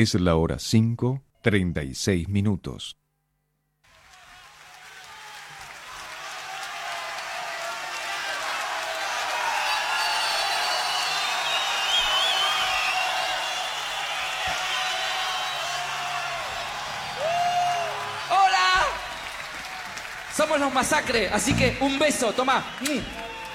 Es la hora 5:36. ¡Hola! Somos los Masacre, así que un beso, tomá.